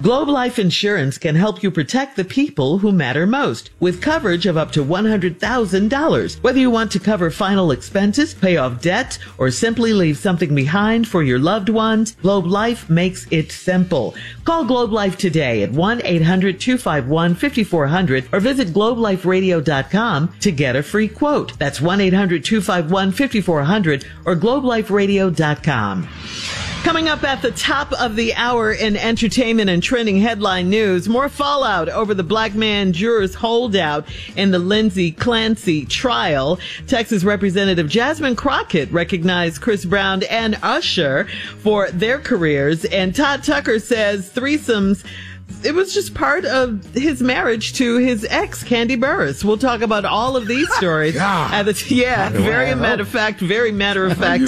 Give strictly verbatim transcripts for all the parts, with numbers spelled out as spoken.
Globe Life Insurance can help you protect the people who matter most with coverage of up to one hundred thousand dollars. Whether you want to cover final expenses, pay off debt, or simply leave something behind for your loved ones, Globe Life makes it simple. Call Globe Life today at one eight hundred two five one five four zero zero or visit globe life radio dot com to get a free quote. That's one eight hundred two five one five four zero zero or globe life radio dot com. Coming up at the top of the hour in entertainment and trending headline news, more fallout over the black man jurors holdout in the Lindsay Clancy trial. Texas Representative Jasmine Crockett recognized Chris Brown and Usher for their careers, and Todd Tucker says threesomes, it was just part of his marriage to his ex, Candy Burris. We'll talk about all of these stories. At the, yeah, very matter of fact, very matter of fact.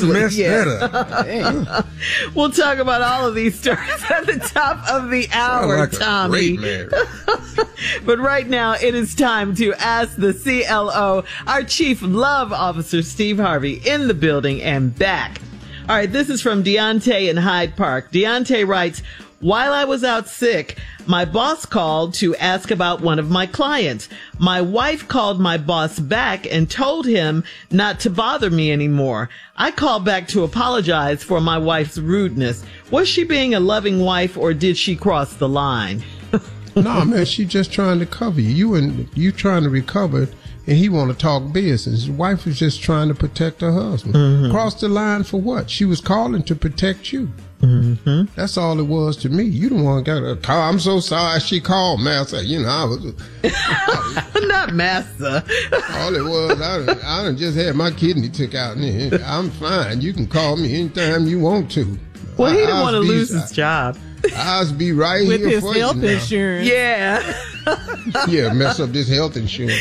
Yeah. We'll talk about all of these stories at the top of the hour, like Tommy. But right now, it is time to ask the C L O, our Chief Love Officer, Steve Harvey, in the building and back. All right, this is from Deontay in Hyde Park. Deontay writes, while I was out sick, my boss called to ask about one of my clients. My wife called my boss back and told him not to bother me anymore. I called back to apologize for my wife's rudeness. Was she being a loving wife or did she cross the line? No, man, she just trying to cover you. You and you trying to recover, and he want to talk business. His wife was just trying to protect her husband. Mm-hmm. Cross the line for what? She was calling to protect you. Mm-hmm. That's all it was to me. You don't want to get a call. I'm so sorry she called, Master. You know, I was... I was not Master. All it was, I done, I done just had my kidney took out. I'm fine. You can call me anytime you want to. Well, he didn't want to lose his job. I'll be right With here his for health you now. insurance. Yeah. Yeah, mess up this health insurance.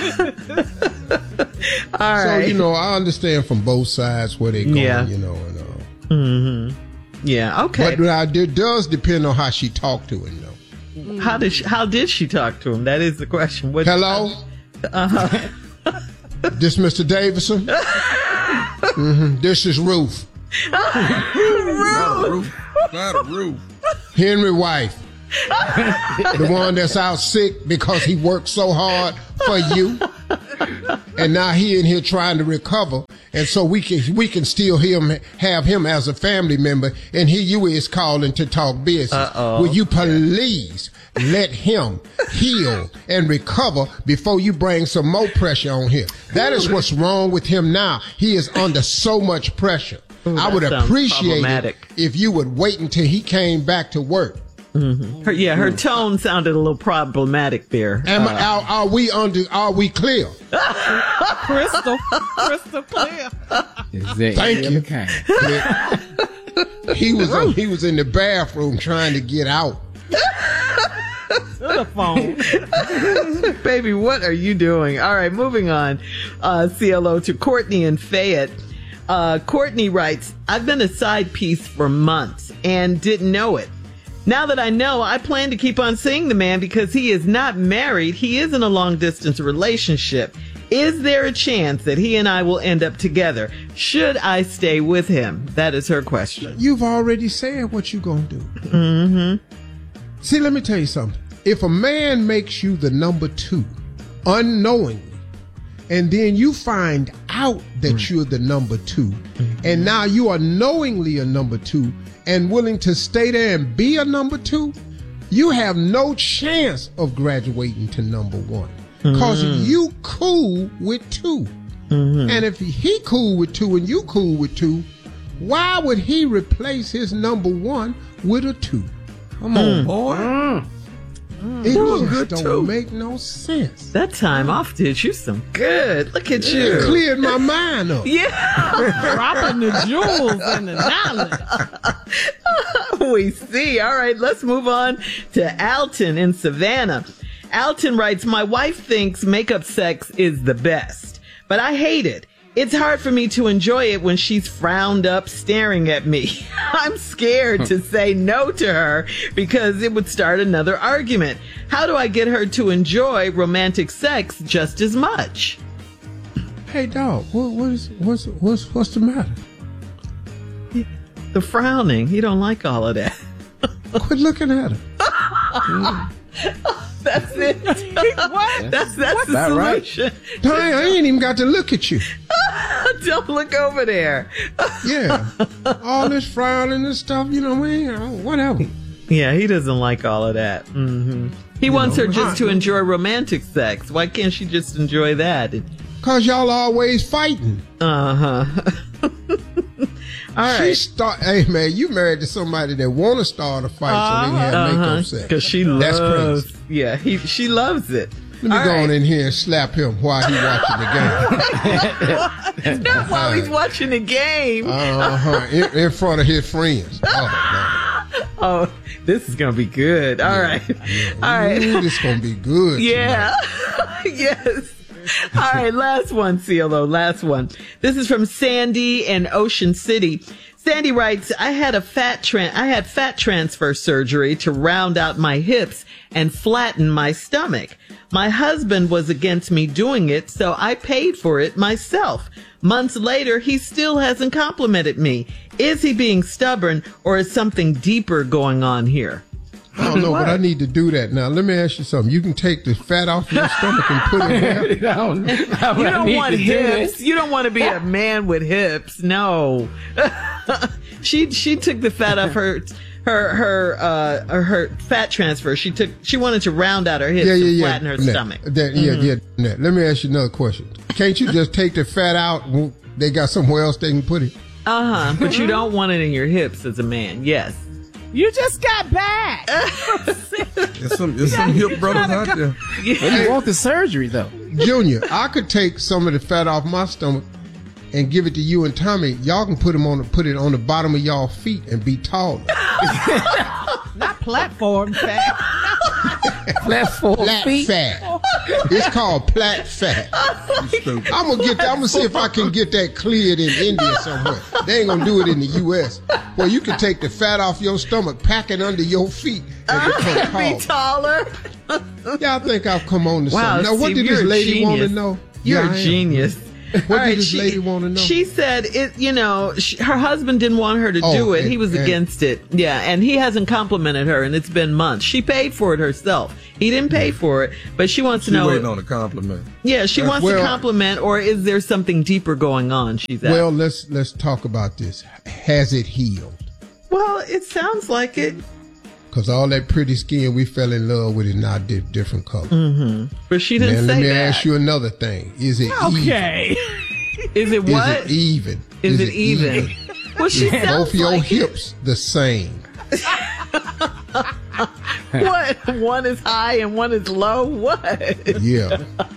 All right. So, you know, I understand from both sides where they're going, yeah. you know, and all. Mm-hmm. Yeah, okay. But uh, it does depend on how she talked to him, though. How did she, how did she talk to him? That is the question. What, Hello? Uh-huh. This Mister Davidson? Mm-hmm. This is Ruth. Ruth! Not a Ruth. Not a Ruth. Henry wife. The one that's out sick because he worked so hard for you. And now he in here trying to recover. And so we can we can still him have him as a family member. And here you is calling to talk business. Uh-oh. Will you please let him heal and recover before you bring some more pressure on him? That is what's wrong with him now. He is under so much pressure. Ooh, I would appreciate it if you would wait until he came back to work. Mm-hmm. Her, yeah, her tone sounded a little problematic there. Am, uh, are, are we under? Are we clear? Crystal, crystal clear. Thank you. He was uh, he was in the bathroom trying to get out. The phone. Baby, what are you doing? All right, moving on. Uh, C L O to Courtney in Fayette. Uh, Courtney writes, I've been a side piece for months and didn't know it. Now that I know, I plan to keep on seeing the man because he is not married. He is in a long-distance relationship. Is there a chance that he and I will end up together? Should I stay with him? That is her question. You've already said what you're going to do. Mm-hmm. See, let me tell you something. If a man makes you the number two unknowingly, and then you find out that mm. you're the number two, mm-hmm. and now you are knowingly a number two, and willing to stay there and be a number two, you have no chance of graduating to number one. Because mm-hmm. you cool with two. Mm-hmm. And if he cool with two and you cool with two, why would he replace his number one with a two? Come on, mm. boy. Mm. Mm. It Ooh, just don't too. make no sense. That time off did you some good. Look at you. It cleared my mind up. Yeah. Dropping the jewels and the knowledge. We see. All right, let's move on to Alton in Savannah. Alton writes, my wife thinks makeup sex is the best, but I hate it. It's hard for me to enjoy it when she's frowned up staring at me. I'm scared to say no to her because it would start another argument. How do I get her to enjoy romantic sex just as much? Hey, dog, what, what is, what's, what's, what's the matter? The frowning. He don't like all of that. Quit looking at her. That's it. What? That's that's the that right? solution. Dang, I ain't even got to look at you. Don't look over there. Yeah. All this frowning and stuff, you know, man, whatever. Yeah, he doesn't like all of that. hmm He wants know, her just to huh? enjoy romantic sex. Why can't she just enjoy that? Cause y'all always fighting. Uh huh. All She right. start. Hey man, you married to somebody that want to start a fight so they can have Uh-huh. makeup sex. Because she That's loves. crazy. Yeah, he she loves it. Let me All go right. on in here and slap him while he watching the game. Not while he's watching the game. Uh huh. In, in front of his friends. Oh, Oh, this is gonna be good. All right. man. All right. Ooh, this gonna be good. Yeah. Yes. All right. Last one, Cielo. Last one. This is from Sandy in Ocean City. Sandy writes, I had a fat tran- I had fat transfer surgery to round out my hips and flatten my stomach. My husband was against me doing it, so I paid for it myself. Months later, he still hasn't complimented me. Is he being stubborn, or is something deeper going on here? I don't know, but I need to do that now. Let me ask you something. You can take the fat off your stomach and put it where? I don't, I You don't need want to do hips. that. You don't want to be a man with hips. No. she she took the fat off her her her uh her fat transfer. She took she wanted to round out her hips Yeah, yeah, and yeah. flatten her That- stomach. that- yeah, yeah. that. Let me ask you another question. Can't you just take the fat out? and They got somewhere else they can put it. Uh huh. But you don't want it in your hips as a man. Yes. You just got back. There's some, there's some hip brothers out there. When you want the surgery, though. Junior, I could take some of the fat off my stomach and give it to you and Tommy. Y'all can put them on the, put it on the bottom of y'all feet and be taller. Not platform fat. Platform Plat feet. fat. It's called plat fat. I'm gonna get that. I'm gonna see if I can get that cleared in India somewhere. They ain't gonna do it in the U S. Well, you can take the fat off your stomach, pack it under your feet, and become Be tall. taller. Y'all think I've come on to Wow. something? Now, what Steve, did you're this a lady want to genius. know? You're Yeah, I a am. genius. What All did right, this she, lady want to know? She said it, you know, she, her husband didn't want her to Oh, do it. and- he was and- against it. Yeah. And he hasn't complimented her, and it's been months. She paid for it herself. He didn't pay for it, but she wants to She know. waiting on a compliment. Yeah, she wants well- to compliment, or is there something deeper going on? She's asking. Well, let's let's talk about this. Has it healed? Well, it sounds like it. Because all that pretty skin we fell in love with is now di- different color. But she didn't Now, say let me that. ask you another thing. Is it even? Okay. Is it what? Is it even? Is it even? Well, she Is sounds both your like hips the same? it. What? One is high and one is low. What? Yeah.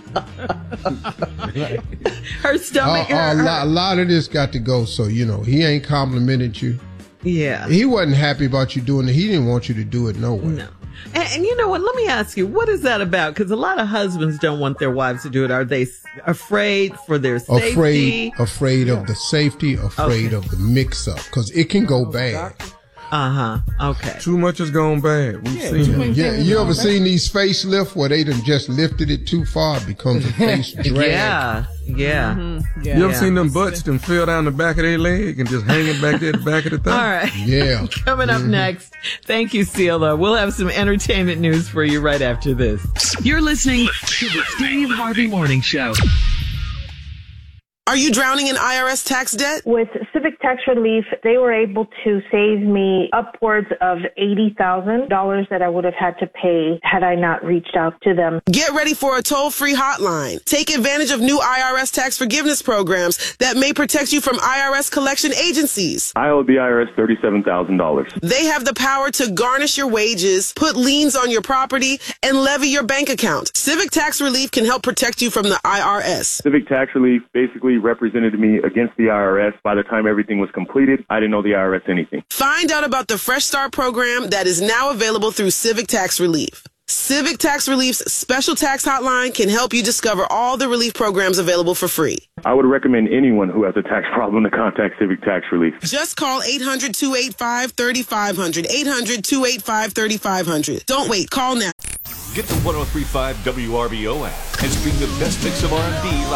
Her a, stomach. a, her- lot, a lot of this got to go. So, you know, he ain't complimented you. yeah. He wasn't happy about you doing it. He didn't want you to do it no way. No. And, and you know what? Let me ask you, what is that about? Because a lot of husbands don't want their wives to do it. Are they s- afraid for their safety? Afraid, afraid of the safety, afraid Okay. of the mix-up, because it can go bad. Uh huh. Okay. Too much has gone bad. We've seen it. Yeah, you ever seen these facelift where they done just lifted it too far? It becomes a face drag. Yeah. Yeah. Yeah. You ever Yeah. seen them butts that fell down the back of their leg and just hanging back there at the back of the thing? All right. Yeah. Coming up next. Thank you, Cielo. We'll have some entertainment news for you right after this. You're listening to the Steve Harvey Morning Show. Are you drowning in I R S tax debt? With Civic Tax Relief, they were able to save me upwards of eighty thousand dollars that I would have had to pay had I not reached out to them. Get ready for a toll-free hotline. Take advantage of new I R S tax forgiveness programs that may protect you from I R S collection agencies. I owe the I R S thirty-seven thousand dollars. They have the power to garnish your wages, put liens on your property, and levy your bank account. Civic Tax Relief can help protect you from the I R S. Civic Tax Relief basically represented me against the I R S. By the time everything was completed, I didn't owe the I R S anything. Find out about the Fresh Start program that is now available through Civic Tax Relief. Civic Tax Relief's special tax hotline can help you discover all the relief programs available for free. I would recommend anyone who has a tax problem to contact Civic Tax Relief. Just call eight hundred, two eight five, three five zero zero. eight hundred, two eight five, three five zero zero. Don't wait. Call now. Get the one oh three point five W R B O app and stream the best mix of R and B